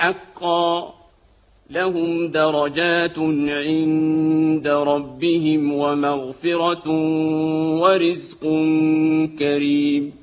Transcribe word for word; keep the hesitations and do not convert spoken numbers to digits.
حقا لهم درجات عند ربهم ومغفرة ورزق كريم.